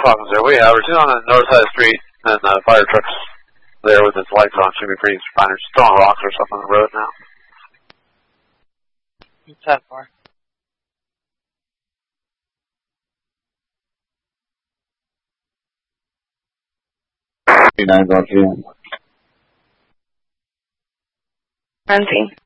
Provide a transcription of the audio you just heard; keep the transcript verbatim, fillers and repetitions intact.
problems there. We have her. She's on the north side of the street, and the fire truck's there with its lights on. Should be pretty fine. She's throwing rocks or something on the road now. It's that far. nine, Roger. Renting.